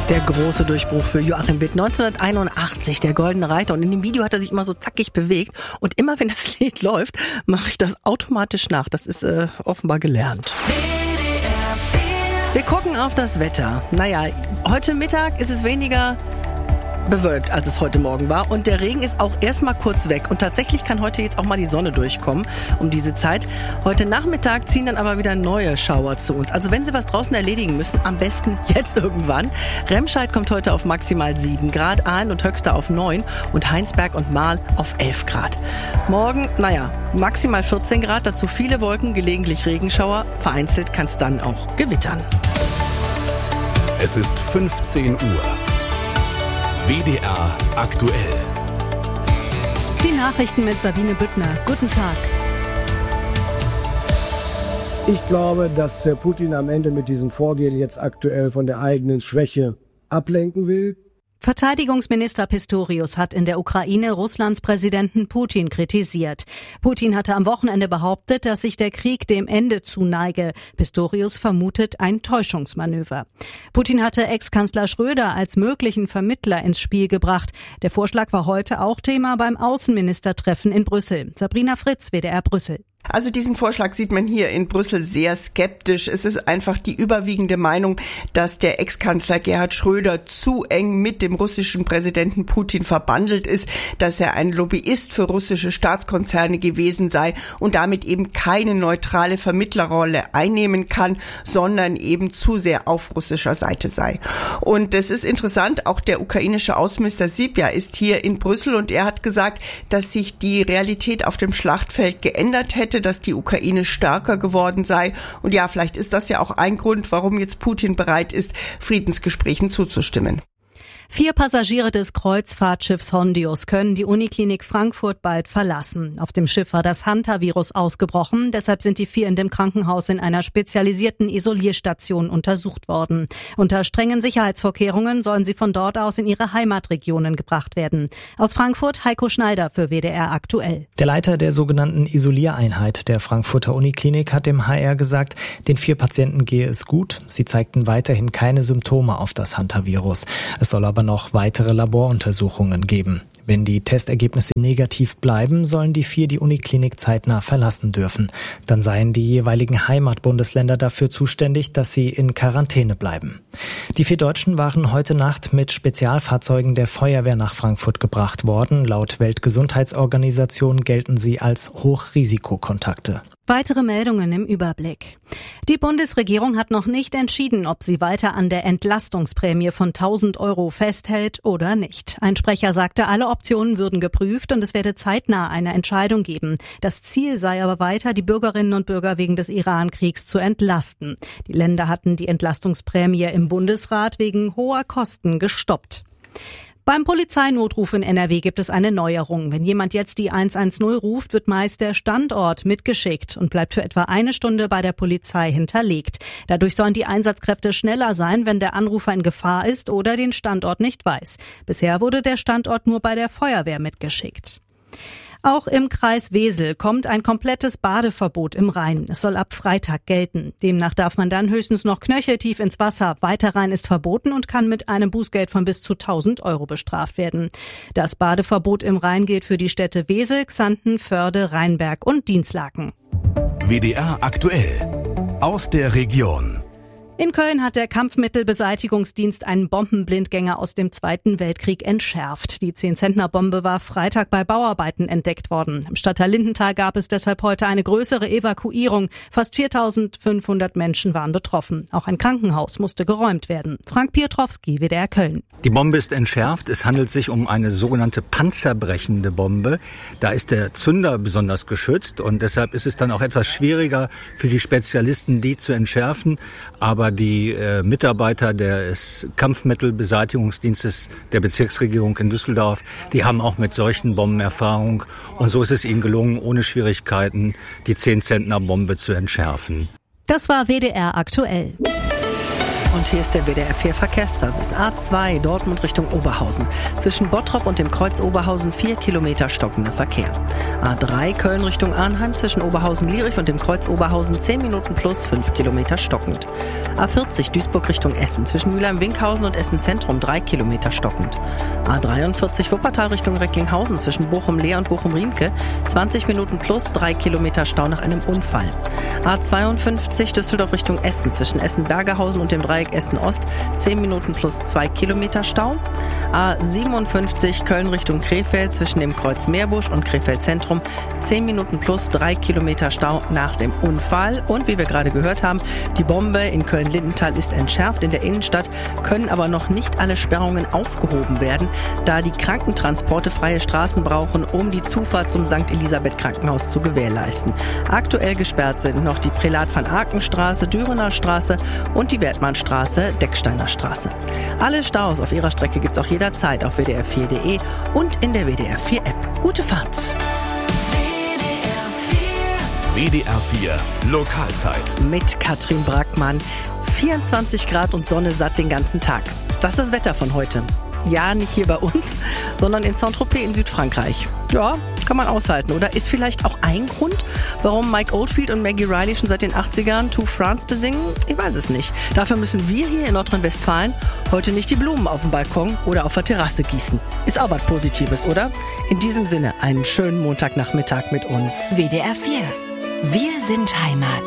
Der große Durchbruch für Joachim Witt 1981, der Goldene Reiter. Und in dem Video hat er sich immer so zackig bewegt. Und immer wenn das Lied läuft, mache ich das automatisch nach. Das ist offenbar gelernt. Wir gucken auf das Wetter. Naja, heute Mittag ist es weniger bewölkt, als es heute Morgen war. Und der Regen ist auch erstmal kurz weg. Und tatsächlich kann heute jetzt auch mal die Sonne durchkommen um diese Zeit. Heute Nachmittag ziehen dann aber wieder neue Schauer zu uns. Also wenn Sie was draußen erledigen müssen, am besten jetzt irgendwann. Remscheid kommt heute auf maximal 7 Grad, Aalen und Höxter auf 9 und Heinsberg und Marl auf 11 Grad. Morgen, maximal 14 Grad, dazu viele Wolken, gelegentlich Regenschauer. Vereinzelt kann es dann auch gewittern. Es ist 15 Uhr. WDR aktuell. Die Nachrichten mit Sabine Büttner. Guten Tag. Ich glaube, dass Putin am Ende mit diesem Vorgehen jetzt aktuell von der eigenen Schwäche ablenken will. Verteidigungsminister Pistorius hat in der Ukraine Russlands Präsidenten Putin kritisiert. Putin hatte am Wochenende behauptet, dass sich der Krieg dem Ende zuneige. Pistorius vermutet ein Täuschungsmanöver. Putin hatte Ex-Kanzler Schröder als möglichen Vermittler ins Spiel gebracht. Der Vorschlag war heute auch Thema beim Außenministertreffen in Brüssel. Sabrina Fritz, WDR Brüssel. Also diesen Vorschlag sieht man hier in Brüssel sehr skeptisch. Es ist einfach die überwiegende Meinung, dass der Ex-Kanzler Gerhard Schröder zu eng mit dem russischen Präsidenten Putin verbandelt ist, dass er ein Lobbyist für russische Staatskonzerne gewesen sei und damit eben keine neutrale Vermittlerrolle einnehmen kann, sondern eben zu sehr auf russischer Seite sei. Und das ist interessant, auch der ukrainische Außenminister Sypja ist hier in Brüssel und er hat gesagt, dass sich die Realität auf dem Schlachtfeld geändert hätte, dass die Ukraine stärker geworden sei. Und ja, vielleicht ist das ja auch ein Grund, warum jetzt Putin bereit ist, Friedensgesprächen zuzustimmen. 4 Passagiere des Kreuzfahrtschiffs Hondius können die Uniklinik Frankfurt bald verlassen. Auf dem Schiff war das Hantavirus ausgebrochen. Deshalb sind die 4 in dem Krankenhaus in einer spezialisierten Isolierstation untersucht worden. Unter strengen Sicherheitsvorkehrungen sollen sie von dort aus in ihre Heimatregionen gebracht werden. Aus Frankfurt Heiko Schneider für WDR aktuell. Der Leiter der sogenannten Isoliereinheit der Frankfurter Uniklinik hat dem HR gesagt, den 4 Patienten gehe es gut. Sie zeigten weiterhin keine Symptome auf das Hantavirus. Es soll aber noch weitere Laboruntersuchungen geben. Wenn die Testergebnisse negativ bleiben, sollen die 4 die Uniklinik zeitnah verlassen dürfen. Dann seien die jeweiligen Heimatbundesländer dafür zuständig, dass sie in Quarantäne bleiben. Die 4 Deutschen waren heute Nacht mit Spezialfahrzeugen der Feuerwehr nach Frankfurt gebracht worden. Laut Weltgesundheitsorganisation gelten sie als Hochrisikokontakte. Weitere Meldungen im Überblick. Die Bundesregierung hat noch nicht entschieden, ob sie weiter an der Entlastungsprämie von 1.000 € festhält oder nicht. Ein Sprecher sagte, alle Optionen würden geprüft und es werde zeitnah eine Entscheidung geben. Das Ziel sei aber weiter, die Bürgerinnen und Bürger wegen des Iran-Kriegs zu entlasten. Die Länder hatten die Entlastungsprämie im Bundesrat wegen hoher Kosten gestoppt. Beim Polizeinotruf in NRW gibt es eine Neuerung. Wenn jemand jetzt die 110 ruft, wird meist der Standort mitgeschickt und bleibt für etwa 1 Stunde bei der Polizei hinterlegt. Dadurch sollen die Einsatzkräfte schneller sein, wenn der Anrufer in Gefahr ist oder den Standort nicht weiß. Bisher wurde der Standort nur bei der Feuerwehr mitgeschickt. Auch im Kreis Wesel kommt ein komplettes Badeverbot im Rhein. Es soll ab Freitag gelten. Demnach darf man dann höchstens noch knöcheltief ins Wasser. Weiter rein ist verboten und kann mit einem Bußgeld von bis zu 1.000 € bestraft werden. Das Badeverbot im Rhein gilt für die Städte Wesel, Xanten, Förde, Rheinberg und Dinslaken. WDR aktuell. Aus der Region. In Köln hat der Kampfmittelbeseitigungsdienst einen Bombenblindgänger aus dem Zweiten Weltkrieg entschärft. Die 10-Zentner-Bombe war Freitag bei Bauarbeiten entdeckt worden. Im Stadtteil Lindenthal gab es deshalb heute eine größere Evakuierung. Fast 4.500 Menschen waren betroffen. Auch ein Krankenhaus musste geräumt werden. Frank Piotrowski, WDR Köln. Die Bombe ist entschärft. Es handelt sich um eine sogenannte panzerbrechende Bombe. Da ist der Zünder besonders geschützt und deshalb ist es dann auch etwas schwieriger für die Spezialisten, die zu entschärfen. Aber die Mitarbeiter des Kampfmittelbeseitigungsdienstes der Bezirksregierung in Düsseldorf, die haben auch mit solchen Bomben Erfahrung. Und so ist es ihnen gelungen, ohne Schwierigkeiten die 10-Zentner-Bombe zu entschärfen. Das war WDR aktuell. Und hier ist der WDR 4 Verkehrsservice. A2 Dortmund Richtung Oberhausen. Zwischen Bottrop und dem Kreuz Oberhausen 4 Kilometer stockender Verkehr. A3 Köln Richtung Arnheim zwischen Oberhausen-Lierich und dem Kreuz Oberhausen 10 Minuten plus 5 Kilometer stockend. A40 Duisburg Richtung Essen zwischen Mülheim-Winkhausen und Essen Zentrum 3 Kilometer stockend. A43 Wuppertal Richtung Recklinghausen zwischen Bochum-Leer und Bochum-Riemke 20 Minuten plus 3 Kilometer Stau nach einem Unfall. A52 Düsseldorf Richtung Essen zwischen Essen-Bergerhausen und dem Dreieck Essen-Ost 10 Minuten plus 2 Kilometer Stau. A57 Köln Richtung Krefeld zwischen dem Kreuz Meerbusch und Krefeld Zentrum 10 Minuten plus 3 Kilometer Stau nach dem Unfall. Und wie wir gerade gehört haben, die Bombe in Köln-Lindenthal ist entschärft. In der Innenstadt können aber noch nicht alle Sperrungen aufgehoben werden, da die Krankentransporte freie Straßen brauchen, um die Zufahrt zum St. Elisabeth Krankenhaus zu gewährleisten. Aktuell gesperrt sind noch die Prälat-van-Aken-Straße, Dürener Straße und die Wertmannstraße, Decksteiner Straße. Alle Staus auf ihrer Strecke gibt's auch jederzeit auf wdr4.de und in der WDR 4 App. Gute Fahrt! WDR 4 Lokalzeit. Mit Katrin Brackmann. 24 Grad und Sonne satt den ganzen Tag. Das ist das Wetter von heute. Ja, nicht hier bei uns, sondern in Saint-Tropez in Südfrankreich. Ja, kann man aushalten, oder? Ist vielleicht auch ein Grund, warum Mike Oldfield und Maggie Riley schon seit den 80ern To France besingen? Ich weiß es nicht. Dafür müssen wir hier in Nordrhein-Westfalen heute nicht die Blumen auf dem Balkon oder auf der Terrasse gießen. Ist auch was Positives, oder? In diesem Sinne, einen schönen Montagnachmittag mit uns. WDR 4. Wir sind Heimat.